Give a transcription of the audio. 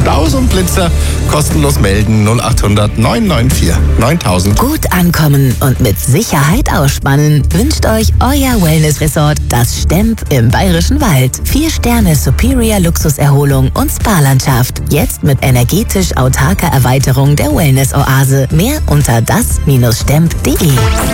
Staus und Blitzer kostenlos melden 0800 994 9000. Gut ankommen und mit Sicherheit ausspannen wünscht euch euer Wellness-Resort, das Stemp im Bayerischen Wald. 4 Sterne Superior Luxuserholung und Spa-Landschaft. Jetzt mit energetisch autarker Erweiterung der Wellness-Oase. Mehr unter das-stemp.de.